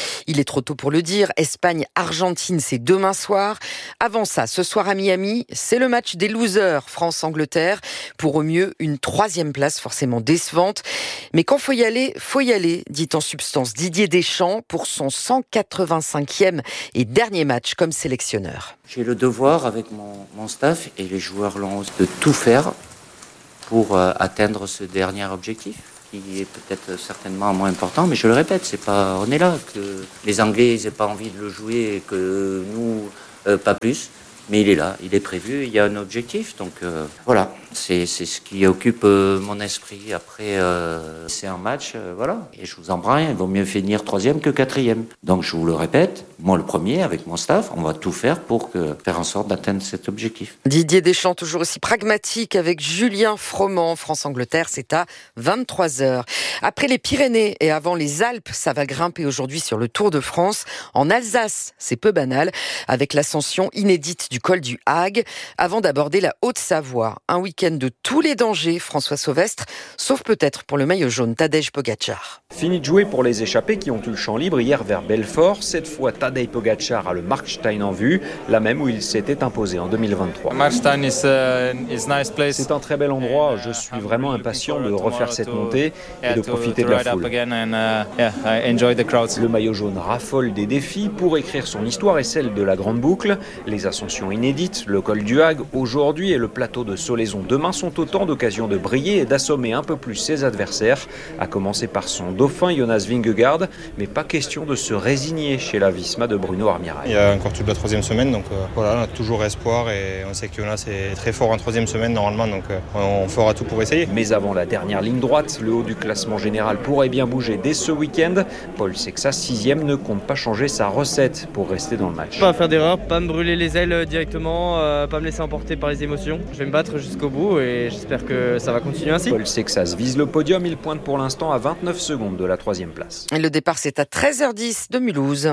Il est trop tôt pour le dire. Espagne-Argentine, c'est demain soir. Avant ça, ce soir à Miami, c'est le match des losers, France-Angleterre. Pour au mieux une 3e place forcément décevante. Mais quand faut y aller, dit en substance Didier Deschamps pour son 185e et dernier match comme sélectionneur. J'ai le devoir avec mon staff et les joueurs l'ont de tout faire pour atteindre ce dernier objectif, qui est peut-être certainement moins important, mais je le répète, on est là, que les Anglais ils n'aient pas envie de le jouer et que nous, pas plus. Mais il est là, il est prévu, il y a un objectif. Donc voilà, c'est ce qui occupe mon esprit. Après, c'est un match, voilà. Et je vous en prends, il vaut mieux finir 3e que 4e. Donc je vous le répète, moi le premier, avec mon staff, on va tout faire pour faire en sorte d'atteindre cet objectif. Didier Deschamps, toujours aussi pragmatique avec Julien Froment. France-Angleterre, c'est à 23h. Après les Pyrénées et avant les Alpes, ça va grimper aujourd'hui sur le Tour de France. En Alsace, c'est peu banal, avec l'ascension inédite du col du Hague, avant d'aborder la Haute-Savoie. Un week-end de tous les dangers, François Sauvestre, sauf peut-être pour le maillot jaune Tadej Pogačar. Fini de jouer pour les échappés qui ont eu le champ libre hier vers Belfort. Cette fois, Tadej Pogačar a le Markstein en vue, la même où il s'était imposé en 2023. C'est un très bel endroit. Je suis vraiment impatient de refaire cette montée et de profiter de la foule. Le maillot jaune raffole des défis pour écrire son histoire et celle de la grande boucle. Les ascensions inédites, le col du Hague aujourd'hui et le plateau de Solaison demain sont autant d'occasions de briller et d'assommer un peu plus ses adversaires, à commencer par son dauphin Jonas Vingegaard, mais pas question de se résigner chez la Visma de Bruno Armirail. Il y a encore toute la 3e semaine, donc voilà, on a toujours espoir et on sait que Jonas est très fort en 3e semaine normalement, donc on fera tout pour essayer. Mais avant la dernière ligne droite, le haut du classement général pourrait bien bouger dès ce week-end. Paul Sexas, 6e, ne compte pas changer sa recette pour rester dans le match. Pas faire d'erreur, pas me brûler les ailes directement, pas me laisser emporter par les émotions. Je vais me battre jusqu'au bout et j'espère que ça va continuer ainsi. Paul Sexas vise le podium, il pointe pour l'instant à 29 secondes de la 3e place. Et le départ, c'est à 13h10 de Mulhouse.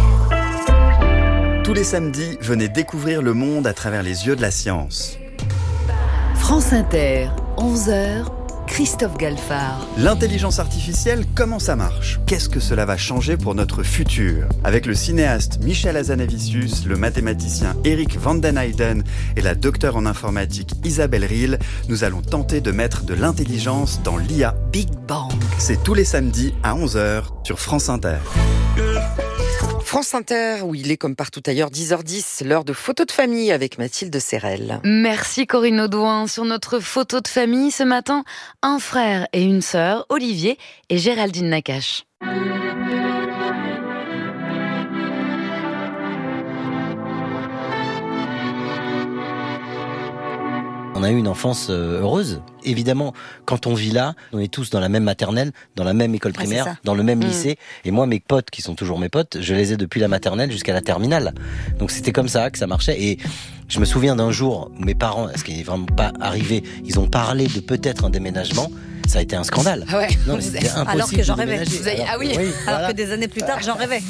Tous les samedis, venez découvrir le monde à travers les yeux de la science. France Inter, 11h, Christophe Galfard. L'intelligence artificielle, comment ça marche ? Qu'est-ce que cela va changer pour notre futur ? Avec le cinéaste Michel Hazanavicius, le mathématicien Eric van den Heijden et la docteure en informatique Isabelle Riehl, nous allons tenter de mettre de l'intelligence dans l'IA. Big Bang. C'est tous les samedis à 11h sur France Inter. France Inter, où il est comme partout ailleurs, 10h10, l'heure de photos de famille avec Mathilde Serrel. Merci Corinne Audouin. Sur notre photo de famille ce matin, un frère et une sœur, Olivier et Géraldine Nakache. On a eu une enfance heureuse. Évidemment, quand on vit là, on est tous dans la même maternelle, dans la même école primaire, dans le même lycée. Et moi, mes potes, qui sont toujours mes potes, je les ai depuis la maternelle jusqu'à la terminale. Donc c'était comme ça que ça marchait. Et je me souviens d'un jour où mes parents, ce qui n'est vraiment pas arrivé, ils ont parlé de peut-être un déménagement. Ça a été un scandale. Ah ouais. Non, c'était impossible. Alors que j'en de rêvais. déménager. Ah oui, alors voilà. Que des années plus tard, j'en rêvais.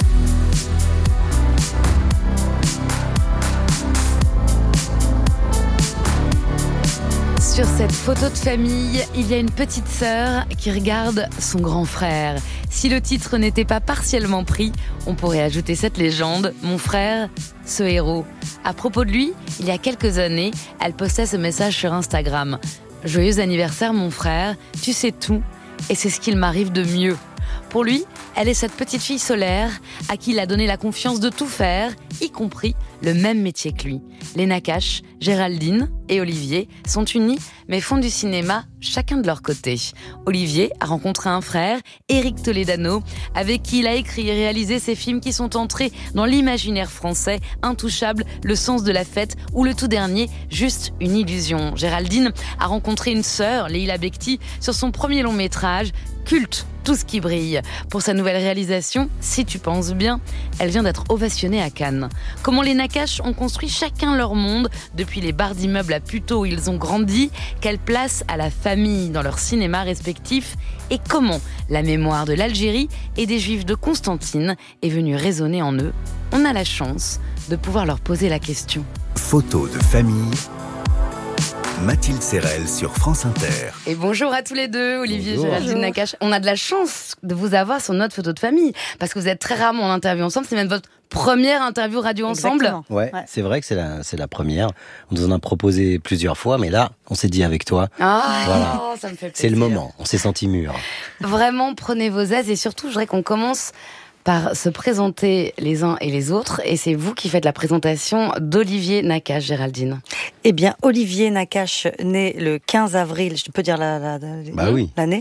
Sur cette photo de famille, il y a une petite sœur qui regarde son grand frère. Si le titre n'était pas partiellement pris, on pourrait ajouter cette légende, mon frère, ce héros. À propos de lui, il y a quelques années, elle postait ce message sur Instagram. Joyeux anniversaire mon frère, tu sais tout, et c'est ce qu'il m'arrive de mieux. Pour lui, elle est cette petite fille solaire à qui il a donné la confiance de tout faire, y compris le même métier que lui. Les Nakache, Géraldine et Olivier sont unis mais font du cinéma chacun de leur côté. Olivier a rencontré un frère, Éric Toledano, avec qui il a écrit et réalisé ces films qui sont entrés dans l'imaginaire français, Intouchable, Le sens de la fête ou le tout dernier, Juste une illusion. Géraldine a rencontré une sœur, Leila Bekti, sur son premier long métrage, culte, Tout ce qui brille. Pour sa nouvelle réalisation, Si tu penses bien, elle vient d'être ovationnée à Cannes. Comment les Nakache ont construit chacun leur monde, depuis les bars d'immeubles à Puteaux où ils ont grandi, quelle place à la famille dans leur cinéma respectif, et comment la mémoire de l'Algérie et des Juifs de Constantine est venue résonner en eux. On a la chance de pouvoir leur poser la question. Photos de famille Mathilde Serrel sur France Inter. Et bonjour à tous les deux, Olivier et Géraldine Bonjour. Nakache. On a de la chance de vous avoir sur notre photo de famille, parce que vous êtes très rarement en interview ensemble. C'est même votre première interview radio ensemble. Exactement. Ouais, c'est vrai que c'est la première. On nous en a proposé plusieurs fois, mais là, on s'est dit avec toi. Voilà. Ça me fait plaisir. C'est le moment, on s'est senti mûr. Vraiment, prenez vos aises et surtout, je voudrais qu'on commence par se présenter les uns et les autres. Et c'est vous qui faites la présentation d'Olivier Nakache, Géraldine. Eh bien, Olivier Nakache, né le 15 avril, je peux dire oui. l'année,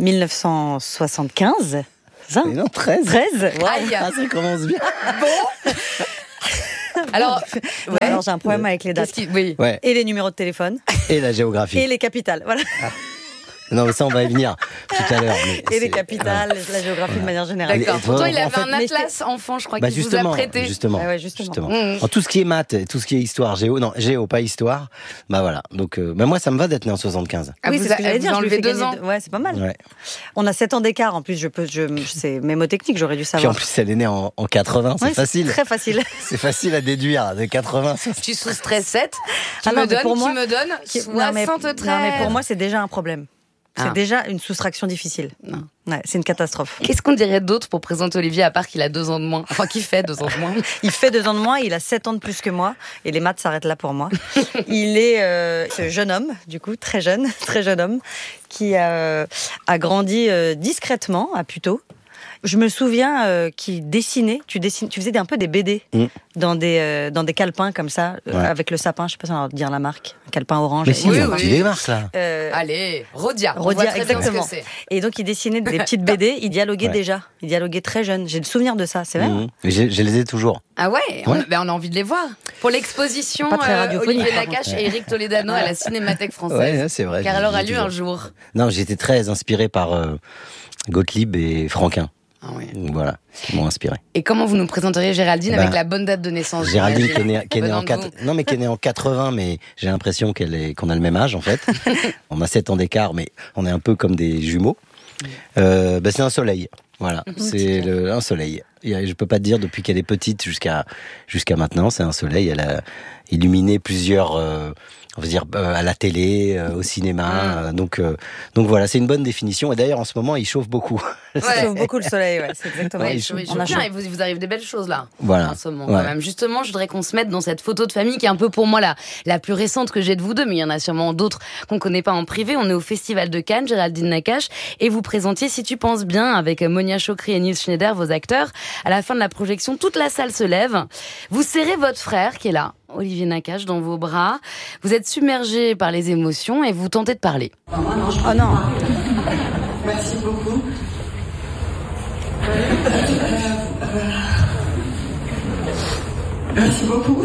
1975. Ça Mais non, 13. 13, wow. Aïe. Ah, ça commence bien. Bon. Alors, Alors j'ai un problème avec les dates. Oui. Ouais. Et les numéros de téléphone. Et la géographie. Et les capitales. Voilà. Non, mais ça, on va y venir tout à l'heure. Et les capitales, la géographie de manière générale. D'accord. Et Pourtant, il en avait fait, un atlas enfant, je crois, Bah qu'il vous a justement, prêté. justement. Ah ouais, justement. En tout ce qui est maths, tout ce qui est histoire, géo, pas histoire. Bah voilà. Donc, moi, ça me va d'être né en 75. Ah, Oui, vous c'est ce que j'allais dire. vous Je lui enlevez fais 2 gagner ans. Ouais, c'est pas mal. Ouais. On a 7 ans d'écart. En plus, c'est mémotechnique, j'aurais dû Puis en savoir. plus, elle est née en 80, c'est Ouais, facile. Très facile. C'est facile à déduire de 80. Tu soustrais 7, Ah non, mais pour moi- qui me donne Non, mais 73. non, mais pour moi, c'est déjà un problème. C'est Ah. déjà une soustraction difficile. Non. Ouais, c'est une catastrophe. Qu'est-ce qu'on dirait d'autre pour présenter Olivier, à part qu'il a 2 ans de moins? Enfin, qu'il fait 2 ans de moins. Il fait 2 ans de moins, il a 7 ans de plus que moi, et les maths s'arrêtent là pour moi. Il est ce jeune homme, du coup, très jeune homme, qui a grandi discrètement à Puteaux. Je me souviens qu'il dessinait, tu faisais un peu des BD dans des calepins comme ça, avec le sapin, je sais pas si on va dire la marque, un calepin orange. Mais si, tu démarques là. Allez, Rodia. On voit Rodia, très bien exactement. ce que c'est. Et donc il dessinait des petites BD, il dialoguait déjà, il dialoguait très jeune. J'ai le souvenir de ça, c'est vrai. Mais je les ai toujours. Ah ouais, on a envie de les voir. Pour l'exposition, Pas très radiophonique, Olivier par Nakache contre. et Éric Toledano à la Cinémathèque française. Ouais, c'est vrai. Car je elle les aura ai lieu toujours. un jour. Non, j'étais très inspiré par Gottlieb et Franquin. Ah ouais. Donc voilà, qui m'ont inspiré. Et comment vous nous présenteriez Géraldine avec la bonne date de naissance? Géraldine qui est née Venant en de vous. qui est née en 80, mais j'ai l'impression qu'on a le même âge en fait. On a 7 ans d'écart, mais on est un peu comme des jumeaux. C'est un soleil. Voilà, c'est un soleil. Je peux pas te dire depuis qu'elle est petite jusqu'à maintenant, c'est un soleil. Elle a illuminé plusieurs, on va dire à la télé, au cinéma. Donc voilà, c'est une bonne définition. Et d'ailleurs en ce moment, il chauffe beaucoup. Ça chauffe beaucoup le soleil, ouais, c'est exactement. Ouais, il il chauffe chauffe bien et vous arrive des belles choses là. Voilà. En ce moment, Ouais. quand même. Justement, je voudrais qu'on se mette dans cette photo de famille qui est un peu pour moi la plus récente que j'ai de vous deux, mais il y en a sûrement d'autres qu'on connaît pas en privé. On est au Festival de Cannes, Géraldine Nakache, et vous présentiez Si tu penses bien avec Monia Chokri et Nils Schneider, vos acteurs. À la fin de la projection, toute la salle se lève. Vous serrez votre frère qui est là, Olivier Nakache, dans vos bras. Vous êtes submergé par les émotions et vous tentez de parler. Oh non. Merci beaucoup. Merci beaucoup.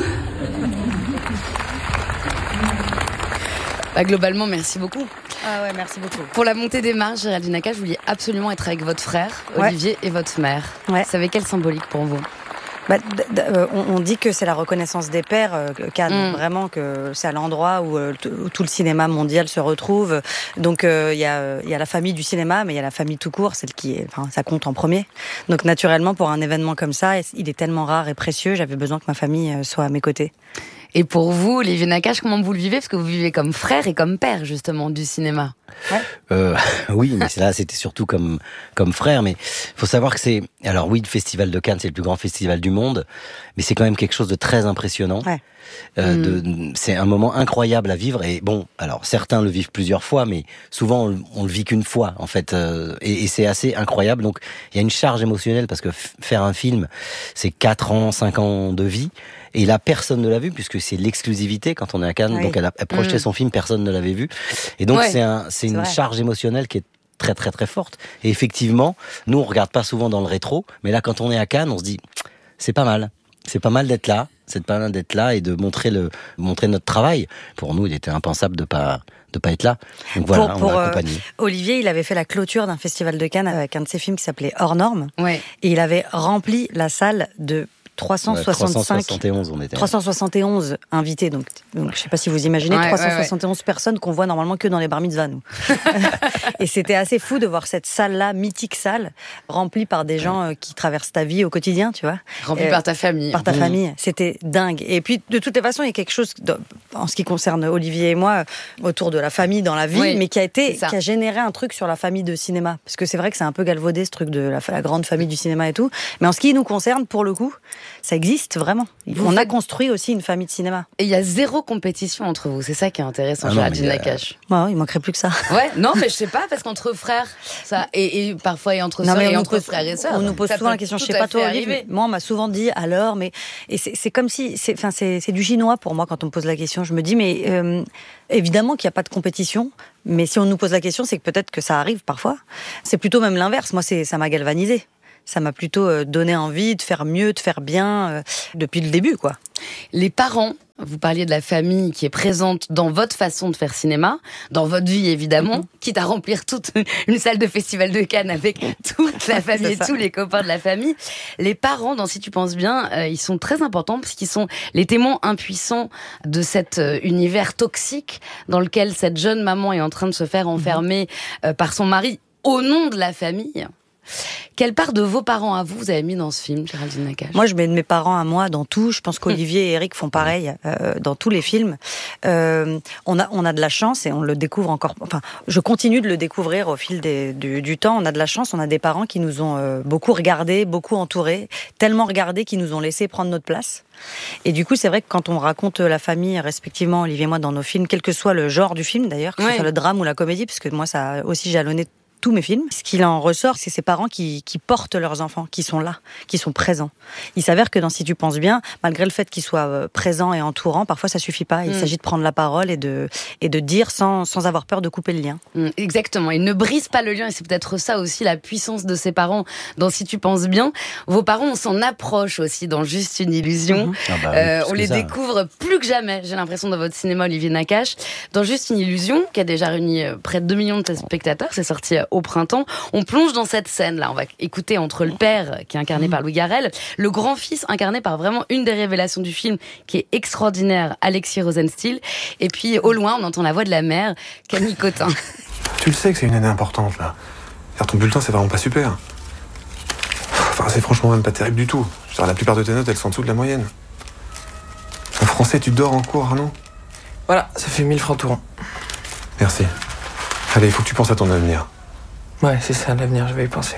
Globalement, merci beaucoup. Ah ouais, merci beaucoup. Pour la montée des marches, Géraldine Nakache, vous vouliez absolument être avec votre frère, Olivier, et votre mère. Ouais. Ça avait quelle symbolique pour vous? On dit que c'est la reconnaissance des pairs, Cannes, vraiment que c'est à l'endroit où tout le cinéma mondial se retrouve. Donc il y a la famille du cinéma, mais il y a la famille tout court, celle ça compte en premier. Donc naturellement, pour un événement comme ça, il est tellement rare et précieux, j'avais besoin que ma famille soit à mes côtés. Et pour vous, Olivier Nakache, comment vous le vivez? Parce que vous vivez comme frère et comme père, justement, du cinéma. Oui, mais là, c'était surtout comme frère. Mais faut savoir que alors oui, le Festival de Cannes, c'est le plus grand festival du monde, mais c'est quand même quelque chose de très impressionnant. Ouais. C'est un moment incroyable à vivre. Et bon, alors certains le vivent plusieurs fois, mais souvent on le vit qu'une fois, en fait. Et c'est assez incroyable. Donc il y a une charge émotionnelle parce que faire un film, c'est 4 ans, 5 ans de vie. Et là, personne ne l'a vu puisque c'est l'exclusivité quand on est à Cannes. Oui. Donc elle projetait son film, personne ne l'avait vu. Et donc c'est une charge émotionnelle qui est très très très forte. Et effectivement, nous on regarde pas souvent dans le rétro, mais là quand on est à Cannes, on se dit c'est pas mal. C'est pas mal d'être là. C'est pas mal d'être là et de montrer notre travail. Pour nous, il était impensable de pas être là. Donc voilà, on l'a accompagné. Olivier, il avait fait la clôture d'un festival de Cannes avec un de ses films qui s'appelait Hors Normes. Ouais. Et il avait rempli la salle de 371, on était. 371 invités, donc je ne sais pas si vous imaginez, 371 personnes qu'on voit normalement que dans les bar mitzvahs, nous. Et c'était assez fou de voir cette salle-là, mythique salle, remplie par des gens qui traversent ta vie au quotidien, tu vois. Remplie par ta famille. Par ta famille, c'était dingue. Et puis, de toutes les façons, il y a quelque chose, en ce qui concerne Olivier et moi, autour de la famille dans la vie, mais qui a généré un truc sur la famille de cinéma. Parce que c'est vrai que c'est un peu galvaudé, ce truc de la grande famille du cinéma et tout. Mais en ce qui nous concerne, pour le coup, ça existe vraiment. On a construit aussi une famille de cinéma. Et il y a zéro compétition entre vous, c'est ça qui est intéressant, Géraldine Nakache. Ouais, il manquerait plus que ça. Ouais, non, mais je sais pas, parce qu'entre frères, ça, et parfois entre sœurs et entre frères et sœurs. On nous pose souvent la question, je sais pas toi, Olivier. Moi, on m'a souvent dit alors, mais et c'est comme si, c'est du chinois pour moi quand on me pose la question. Je me dis, mais évidemment qu'il n'y a pas de compétition, mais si on nous pose la question, c'est que peut-être que ça arrive parfois. C'est plutôt même l'inverse. Moi, ça m'a galvanisé. Ça m'a plutôt donné envie de faire mieux, de faire bien, depuis le début, quoi. Les parents, vous parliez de la famille qui est présente dans votre façon de faire cinéma, dans votre vie évidemment, quitte à remplir toute une salle de festival de Cannes avec toute la famille et tous les copains de la famille. Les parents, dans Si tu penses bien, ils sont très importants parce qu'ils sont les témoins impuissants de cet univers toxique dans lequel cette jeune maman est en train de se faire enfermer par son mari au nom de la famille. Quelle part de vos parents à vous avez mis dans ce film, Géraldine Nakache ? Moi, je mets de mes parents à moi dans tout. Je pense qu'Olivier et Eric font pareil dans tous les films. On a de la chance et on le découvre encore. Enfin, je continue de le découvrir au fil du temps. On a de la chance. On a des parents qui nous ont beaucoup regardés, beaucoup entourés, tellement regardés qu'ils nous ont laissé prendre notre place. Et du coup, c'est vrai que quand on raconte la famille, respectivement, Olivier et moi, dans nos films, quel que soit le genre du film d'ailleurs, que ce soit le drame ou la comédie, parce que moi, ça a aussi jalonné tous mes films. Ce qu'il en ressort, c'est ces parents qui portent leurs enfants, qui sont là, qui sont présents. Il s'avère que dans Si tu penses bien, malgré le fait qu'ils soient présents et entourants, parfois ça suffit pas. Il s'agit de prendre la parole et de dire sans avoir peur de couper le lien. Exactement. Ils ne brisent pas le lien et c'est peut-être ça aussi la puissance de ces parents dans Si tu penses bien. Vos parents, on s'en approche aussi dans Juste une illusion. On les découvre plus que jamais, j'ai l'impression, dans votre cinéma, Olivier Nakache. Dans Juste une illusion, qui a déjà réuni près de 2 millions de spectateurs, c'est sorti au printemps. On plonge dans cette scène-là. On va écouter entre le père, qui est incarné par Louis Garrel, le grand-fils, incarné par vraiment une des révélations du film, qui est extraordinaire, Alexis Rosenstiel. Et puis, au loin, on entend la voix de la mère, Camille Cotin. Tu le sais que c'est une année importante, là. Car ton bulletin, c'est vraiment pas super. Enfin, c'est franchement même pas terrible du tout. Je veux dire, la plupart de tes notes, elles sont en dessous de la moyenne. En français, tu dors en cours, Arnaud ? Voilà, ça fait 1000 francs tout rond. Merci. Allez, il faut que tu penses à ton avenir. Ouais, c'est ça, l'avenir, je vais y penser.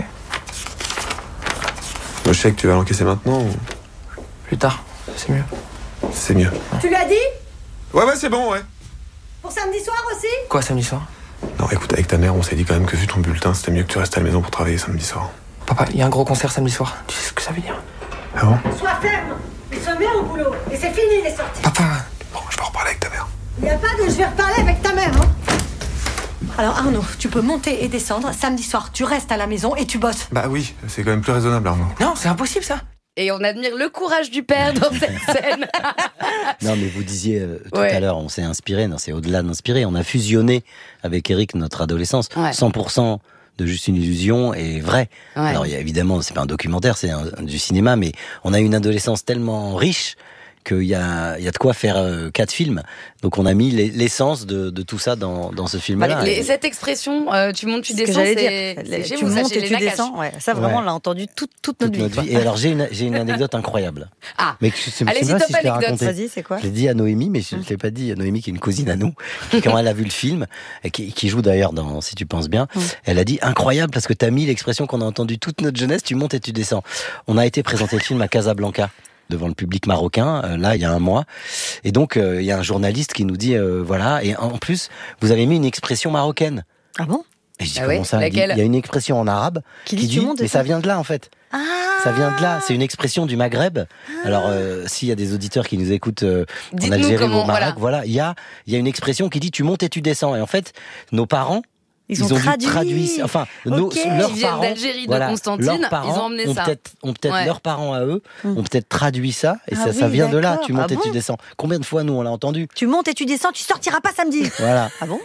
Je sais que tu vas l'encaisser maintenant ou... Plus tard, c'est mieux. C'est mieux. Tu l'as dit ? Ouais, c'est bon, ouais. Pour samedi soir aussi ? Quoi, samedi soir ? Non, écoute, avec ta mère, on s'est dit quand même que vu ton bulletin, c'était mieux que tu restes à la maison pour travailler samedi soir. Papa, il y a un gros concert samedi soir. Tu sais ce que ça veut dire ? Ah bon ? Sois ferme. Ils sont bien au boulot. Et c'est fini les sorties. Papa. Bon, je vais en reparler avec ta mère. Il n'y a pas de je vais reparler avec ta mère, hein. Alors Arnaud, tu peux monter et descendre. Samedi soir, tu restes à la maison et tu bosses. Bah oui, c'est quand même plus raisonnable, Arnaud. Non, c'est impossible ça. Et on admire le courage du père dans cette scène. Non, mais vous disiez tout à l'heure, on s'est inspiré. Non, c'est au-delà d'inspirer. On a fusionné avec Eric notre adolescence. 100% de Juste une illusion est vrai. Alors, évidemment, c'est pas un documentaire, c'est du cinéma, mais on a une adolescence tellement riche qu'il y a de quoi faire 4 films. Donc on a mis l'essence de tout ça dans ce film-là. Cette expression, tu montes, tu descends, c'est tu montes et tu descends. Ouais, ça vraiment, on l'a entendu toute notre vie. Et alors j'ai une anecdote incroyable. Ah, mais allez-y, top anecdote. Vas-y, c'est quoi ? Je l'ai dit à Noémie, mais je ne l'ai pas dit à Noémie, qui est une cousine à nous, qui quand elle a vu le film, qui joue d'ailleurs dans Si tu penses bien, elle a dit incroyable parce que t'as mis l'expression qu'on a entendue toute notre jeunesse, tu montes et tu descends. On a été présenter le film à Casablanca, devant le public marocain, là, il y a un mois. Et donc, il y a un journaliste qui nous dit, voilà, et en plus, vous avez mis une expression marocaine. Ah bon ? Et je dis, comment ça ? Il y a une expression en arabe qui dit mais ça vient de là, en fait. Ah, ça vient de là, c'est une expression du Maghreb. Alors, s'il y a des auditeurs qui nous écoutent en Algérie ou au Maroc, voilà, il y a une expression qui dit tu montes et tu descends. Et en fait, nos parents, ils ont traduit, enfin, leurs parents, d'Algérie, de Constantine, leurs parents ils ont emmené ça. Ont peut-être leurs parents à eux, ont peut-être traduit ça, et ça vient de là. Tu montes et tu descends. Combien de fois nous on l'a entendu ? Tu montes et tu descends, tu sortiras pas samedi. Voilà. Ah bon ?